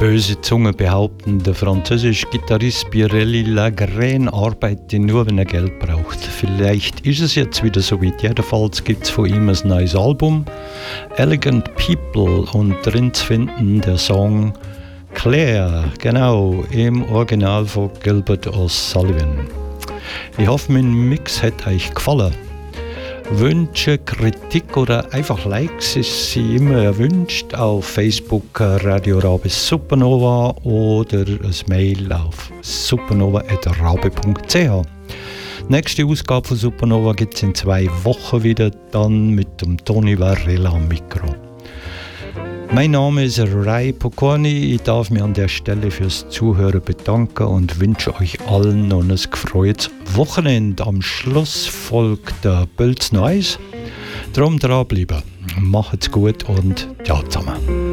Böse Zungen behaupten, der französische Gitarrist Pirelli Lagrène arbeitet nur, wenn er Geld braucht. Vielleicht ist es jetzt wieder so weit. Jedenfalls gibt es von ihm ein neues Album, Elegant People, und drin zu finden der Song Claire, genau, im Original von Gilbert O'Sullivan. Ich hoffe, mein Mix hat euch gefallen. Wünsche, Kritik oder einfach Likes ist sie immer erwünscht auf Facebook Radio Rabes Supernova oder ein Mail auf supernova@rabe.ch. Nächste Ausgabe von Supernova gibt es in 2 Wochen wieder, dann mit dem Toni Varela am Mikro. Mein Name ist Ray Pokorny. Ich darf mich an der Stelle fürs Zuhören bedanken und wünsche euch allen noch ein gefreutes Wochenende. Am Schluss folgt der Bölz Neues. Drum dranbleiben. Macht's gut und ciao zusammen.